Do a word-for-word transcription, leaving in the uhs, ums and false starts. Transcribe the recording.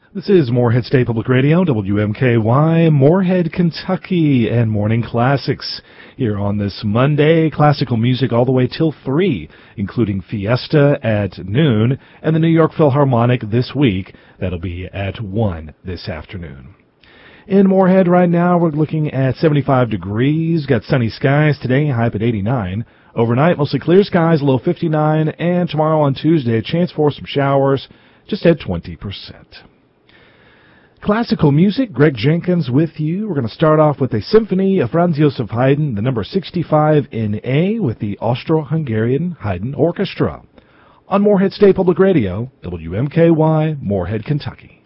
This is Morehead State Public Radio, W M K Y, Morehead, Kentucky, and Morning Classics. Here on this Monday, classical music all the way till three, including Fiesta at noon, and the New York Philharmonic this week. That'll be at one this afternoon. In Morehead right now, we're looking at seventy-five degrees. Got sunny skies today, high at eighty-nine. Overnight, mostly clear skies, low fifty-nine. And tomorrow on Tuesday, a chance for some showers, just at twenty percent. Classical music, Greg Jenkins with you. We're going to start off with a symphony of Franz Joseph Haydn, the number sixty-five in A, with the Austro-Hungarian Haydn Orchestra. On Morehead State Public Radio, W M K Y, Morehead, Kentucky.